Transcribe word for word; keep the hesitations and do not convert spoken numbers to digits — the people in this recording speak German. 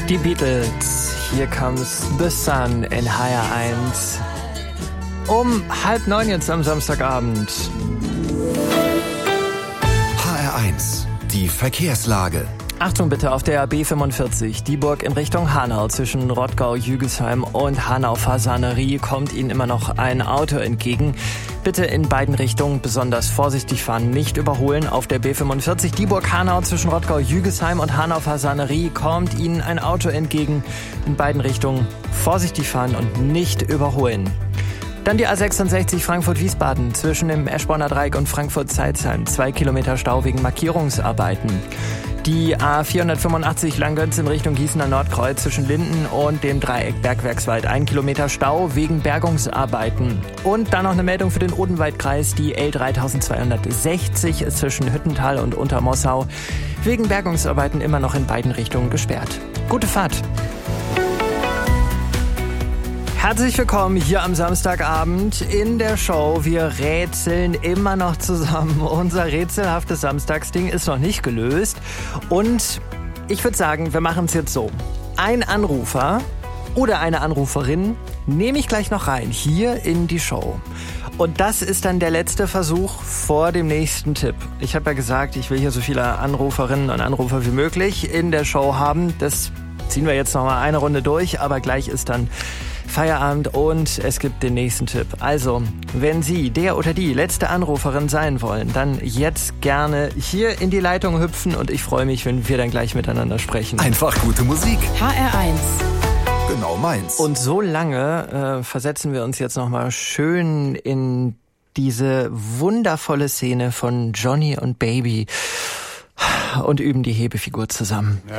Die Beatles, Here Comes the Sun in H R eins. Um halb neun jetzt am Samstagabend. H R eins, die Verkehrslage. Achtung bitte auf der B fünfundvierzig, Dieburg in Richtung Hanau. Zwischen Rottgau-Jügesheim und Hanau-Fasanerie kommt Ihnen immer noch ein Auto entgegen. Bitte in beiden Richtungen besonders vorsichtig fahren, nicht überholen. Auf der B fünfundvierzig, Dieburg-Hanau zwischen Rottgau-Jügesheim und Hanau-Fasanerie kommt Ihnen ein Auto entgegen. In beiden Richtungen vorsichtig fahren und nicht überholen. Dann die A sechsundsechzig Frankfurt-Wiesbaden zwischen dem Eschborner Dreieck und Frankfurt-Zeilsheim. Zwei Kilometer Stau wegen Markierungsarbeiten. Die A vierhundertfünfundachtzig Langgötz in Richtung Gießener Nordkreuz zwischen Linden und dem Dreieck Bergwerkswald. Ein Kilometer Stau wegen Bergungsarbeiten. Und dann noch eine Meldung für den Odenwaldkreis. Die L dreitausendzweihundertsechzig ist zwischen Hüttental und Untermossau wegen Bergungsarbeiten immer noch in beiden Richtungen gesperrt. Gute Fahrt! Herzlich willkommen hier am Samstagabend in der Show. Wir rätseln immer noch zusammen. Unser rätselhaftes Samstagsding ist noch nicht gelöst. Und ich würde sagen, wir machen es jetzt so. Ein Anrufer oder eine Anruferin nehme ich gleich noch rein, hier in die Show. Und das ist dann der letzte Versuch vor dem nächsten Tipp. Ich habe ja gesagt, ich will hier so viele Anruferinnen und Anrufer wie möglich in der Show haben. Das ziehen wir jetzt noch mal eine Runde durch, aber gleich ist dann Feierabend und es gibt den nächsten Tipp. Also, wenn Sie der oder die letzte Anruferin sein wollen, dann jetzt gerne hier in die Leitung hüpfen und ich freue mich, wenn wir dann gleich miteinander sprechen. Einfach gute Musik. H R eins. Genau meins. Und so lange äh, versetzen wir uns jetzt nochmal schön in diese wundervolle Szene von Johnny und Baby und üben die Hebefigur zusammen. Ja.